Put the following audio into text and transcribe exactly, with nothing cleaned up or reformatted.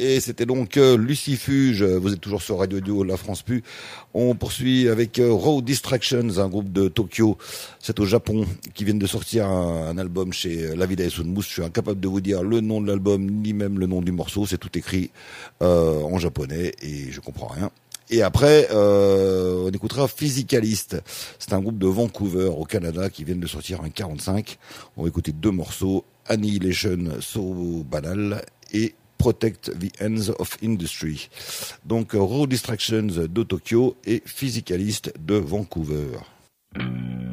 Et c'était donc euh, Lucifuge, vous êtes toujours sur Radio Dio, la France Pu. On poursuit avec euh, Road Distractions, un groupe de Tokyo, c'est au Japon, qui viennent de sortir un, un album chez La Vida et Sunmousse. Je suis incapable de vous dire le nom de l'album, ni même le nom du morceau, c'est tout écrit euh, en japonais et je comprends rien. Et après, euh, on écoutera Physicalist. C'est un groupe de Vancouver, au Canada, qui viennent de sortir un quarante-cinq. On va écouter deux morceaux, Annihilation, So Banal, et Protect the Ends of Industry. Donc, Road Distractions de Tokyo et Physicalist de Vancouver.